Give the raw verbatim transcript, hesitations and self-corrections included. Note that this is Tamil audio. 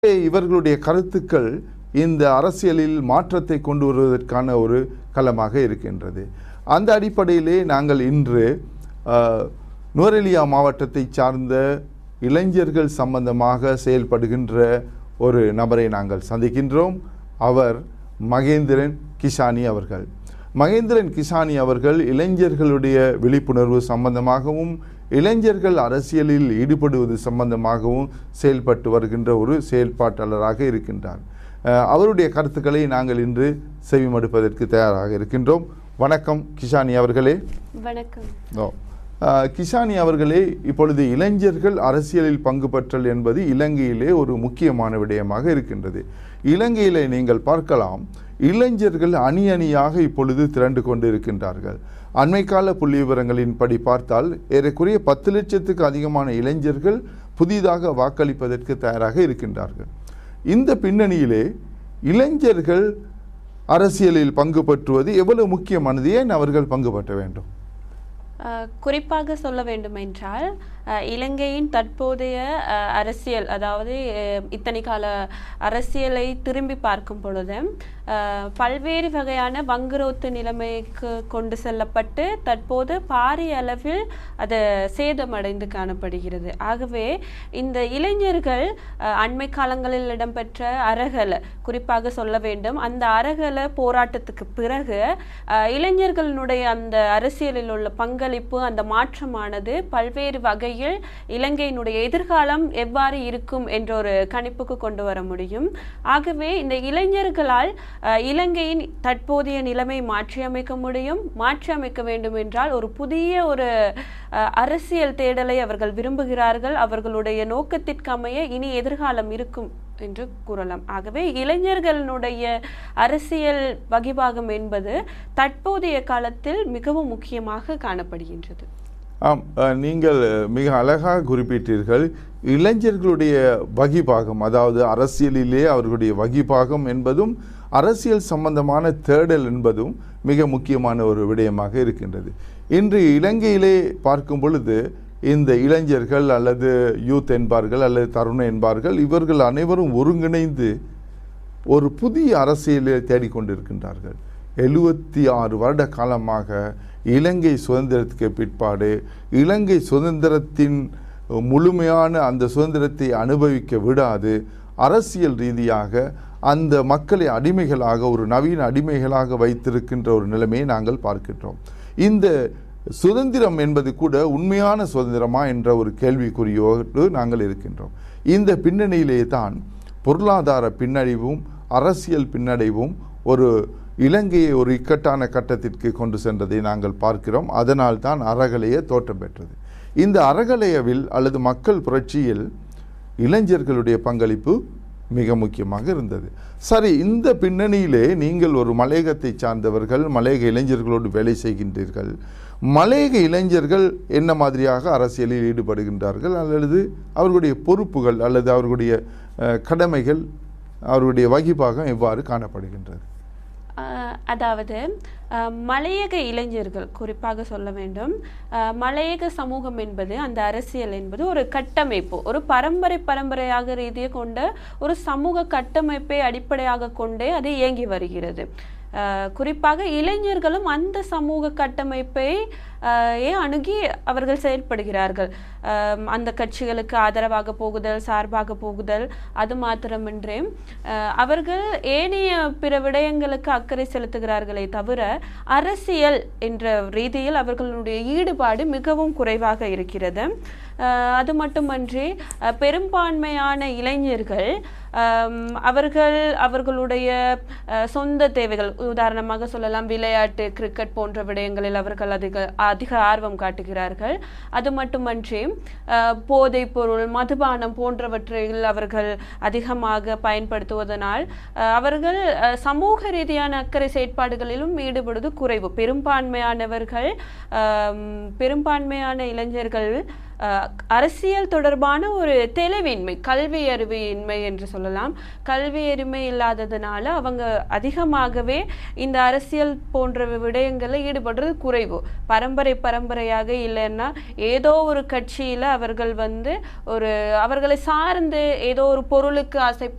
இவர்களுடைய கருத்துக்கள் இந்த அரசியலில் மாற்றத்தை கொண்டு வருவதற்கான ஒரு களமாக இருக்கின்றது. அந்த அடிப்படையிலே நாங்கள் இன்று நுவரெலியா மாவட்டத்தை சார்ந்த இளைஞர்கள் சம்பந்தமாக செயல்படுகின்ற ஒரு நபரை நாங்கள் சந்திக்கின்றோம். அவர் மகேந்திரன் கிஷானி அவர்கள். மகேந்திரன் கிஷானி அவர்கள் இளைஞர்களுடைய விழிப்புணர்வு சம்பந்தமாகவும் இளைஞர்கள் அரசியலில் ஈடுபடுவது சம்பந்தமாகவும் செயல்பட்டு வருகின்ற ஒரு செயல்பாட்டாளராக இருக்கின்றார். அவருடைய கருத்துக்களை நாங்கள் இன்று செவிமடுப்பதற்கு தயாராக இருக்கின்றோம். வணக்கம் கிஷானி அவர்களே. வணக்கம். கிஷானி அவர்களே, இப்பொழுது இளைஞர்கள் அரசியலில் பங்கு பெற்றல் என்பது இலங்கையிலே ஒரு முக்கியமான விடயமாக இருக்கின்றது. இலங்கையிலே நீங்கள் பார்க்கலாம், இளைஞர்கள் அணி அணியாக இப்பொழுது திரண்டு கொண்டு இருக்கின்றார்கள். அண்மைக்கால புள்ளி விவரங்களின்படி பார்த்தால் ஏறக்குறைய பத்து லட்சத்துக்கு அதிகமான இளைஞர்கள் புதிதாக வாக்களிப்பதற்கு தயாராக இருக்கின்றார்கள். இந்த பின்னணியிலே இளைஞர்கள் அரசியலில் பங்கு பற்றுவது எவ்வளவு முக்கியமானது? ஏன் அவர்கள் பங்கு பற்ற வேண்டும்? குறிப்பாக சொல்ல வேண்டும் என்றால், இலங்கையின் தற்போதைய அரசியல், அதாவது இத்தனை கால அரசியலை திரும்பி பார்க்கும் பொழுது பல்வேறு வகையான வங்குரோத்து நிலைமைக்கு கொண்டு செல்லப்பட்டு தற்போது பாரிய அளவில் அது சேதமடைந்து காணப்படுகிறது. ஆகவே இந்த இளைஞர்கள் அண்மை காலங்களில் இடம்பெற்ற அரகல, குறிப்பாக சொல்ல வேண்டும், அந்த அரகல போராட்டத்துக்கு பிறகு இளைஞர்களுடைய அந்த அரசியலில் உள்ள பங்களிப்பு, அந்த மாற்றமானது பல்வேறு வகையில் இலங்கையினுடைய எதிர்காலம் எவ்வாறு இருக்கும் என்ற ஒரு கணிப்புக்கு கொண்டு வர முடியும். ஆகவே இந்த இளைஞர்களால் இலங்கையின் தற்போதைய நிலைமை மாற்றியமைக்க முடியும். மாற்றியமைக்க வேண்டும் என்றால் ஒரு புதிய ஒரு அரசியல் தேடலை அவர்கள் விரும்புகிறார்கள். அவர்களுடைய நோக்கத்திற்கமைய இனி எதிர்காலம் இருக்கும் என்று கூறலாம். ஆகவே இளைஞர்களுடைய அரசியல் வகிபாகம் என்பது தற்போதைய காலத்தில் மிகவும் முக்கியமாக காணப்படுகின்றது. ஆம், நீங்கள் மிக அழகாக குறிப்பிட்டீர்கள். இளைஞர்களுடைய வகிபாகம், அதாவது அரசியலிலே அவர்களுடைய வகிபாகம் என்பதும் அரசியல் சம்பந்தமான தேடல் என்பதும் மிக முக்கியமான ஒரு விடயமாக இருக்கின்றது. இன்று இலங்கையிலே பார்க்கும் பொழுது இந்த இளைஞர்கள் அல்லது யூத் என்பார்கள் அல்லது தருணம் என்பார்கள், இவர்கள் அனைவரும் ஒருங்கிணைந்து ஒரு புதிய அரசியலை தேடிக்கொண்டிருக்கின்றார்கள். எழுபத்தி ஆறு வருட காலமாக இலங்கை சுதந்திரத்துக்கு பிற்பாடு இலங்கை சுதந்திரத்தின் முழுமையான அந்த சுதந்திரத்தை அனுபவிக்க விடாது அரசியல் ரீதியாக அந்த மக்களை அடிமைகளாக, ஒரு நவீன அடிமைகளாக வைத்திருக்கின்ற ஒரு நிலைமையை நாங்கள் பார்க்கின்றோம். இந்த சுதந்திரம் என்பது கூட உண்மையான சுதந்திரமா என்ற ஒரு கேள்விக்குறியோடு நாங்கள் இருக்கின்றோம். இந்த பின்னணியிலே தான் பொருளாதார பின்னடைவும் அரசியல் பின்னடைவும் ஒரு இலங்கையை ஒரு இக்கட்டான கட்டத்திற்கு கொண்டு சென்றதை நாங்கள் பார்க்கிறோம். அதனால் தான் அறகலைய தோற்றம் பெற்றது. இந்த அறகலையவில் அல்லது மக்கள் புரட்சியில் இளைஞர்களுடைய பங்களிப்பு மிக முக்கியமாக இருந்தது. சரி, இந்த பின்னணியிலே நீங்கள் ஒரு மலையகத்தை சார்ந்தவர்கள், மலையக இளைஞர்களோடு வேலை செய்கின்றீர்கள். மலையக இளைஞர்கள் என்ன மாதிரியாக அரசியலில் ஈடுபடுகின்றார்கள், அல்லது அவர்களுடைய பொறுப்புகள் அல்லது அவர்களுடைய கடமைகள், அவர்களுடைய வகிபாகம் எவ்வாறு காணப்படுகின்றது? அதாவது மலையக இளைஞர்கள், குறிப்பாக சொல்ல வேண்டும், மலையக சமூகம் என்பது, அந்த அரசியல் என்பது ஒரு கட்டமைப்பு, ஒரு பரம்பரை பரம்பரையாக ரீதியை கொண்ட ஒரு சமூக கட்டமைப்பை அடிப்படையாக கொண்டே அது இயங்கி வருகிறது. குறிப்பாக இளைஞர்களும் அந்த சமூக கட்டமைப்பை ஏன் அணுகி அவர்கள் செயல்படுகிறார்கள். அந்த கட்சிகளுக்கு ஆதரவாக போகுதல், சார்பாக போகுதல், அது மாத்திரமின்றி அவர்கள் ஏனைய பிற விடயங்களுக்கு அக்கறை செலுத்துகிறார்களே தவிர அரசியல் என்ற ரீதியில் அவர்களுடைய ஈடுபாடு மிகவும் குறைவாக இருக்கிறது. அது மட்டுமன்றி பெரும்பான்மையான இளைஞர்கள் அவர்கள் அவர்களுடைய சொந்த தேவைகள், உதாரணமாக சொல்லலாம் விளையாட்டு, கிரிக்கெட் போன்ற விடயங்களில் அவர்கள் அதிக அதிக ஆர்வம் காட்டுகிறார்கள். அது மட்டுமன்றி போதைப் பொருள், மதுபானம் போன்றவற்றில் அவர்கள் அதிகமாக பயன்படுத்துவதனால் அவர்கள் சமூக ரீதியான அக்கறை செயற்பாடுகளிலும் ஈடுபடுவது குறைவு. பெரும்பான்மையானவர்கள் பெரும்பான்மையான இளைஞர்கள் அஹ், அரசியல் தொடர்பான ஒரு தெளிவின்மை, கல்வி அறிவின்மை என்று சொல்லலாம். கல்வி அறிமை இல்லாததுனால அவங்க அதிகமாகவே இந்த அரசியல் போன்ற விடயங்களில் ஈடுபடுறது குறைவு. பரம்பரை பரம்பரையாக இல்லைன்னா ஏதோ ஒரு கட்சியில அவர்கள் வந்து ஒரு அவர்களை சார்ந்து ஏதோ ஒரு பொருளுக்கு ஆசைப்பட்டு